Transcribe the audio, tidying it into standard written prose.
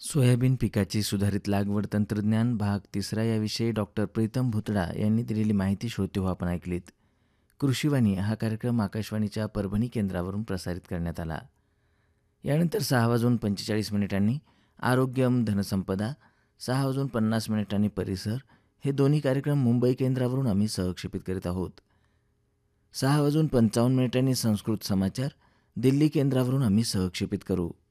Soybean पिकाची सुधारित लागवड तंत्रज्ञान भाग तिसरा याविषयी डॉक्टर प्रीतम भुतडा यांनी दिलेली माहिती श्रोते हो आपण ऐकलीत. कृषीवाणी हा कार्यक्रम आकाशवाणीच्या परभणी केंद्रावरून प्रसारित करण्यात आला. यानंतर 6:45 आरोग्यम धनसंपदा, 6:50 परिसर हे दोन्ही कार्यक्रम मुंबई केंद्रावरून आम्ही सहक्षेपित करीत आहोत. 6:55 संस्कृत समाचार दिल्ली केंद्रावरून आम्ही सहक्षेपित करू.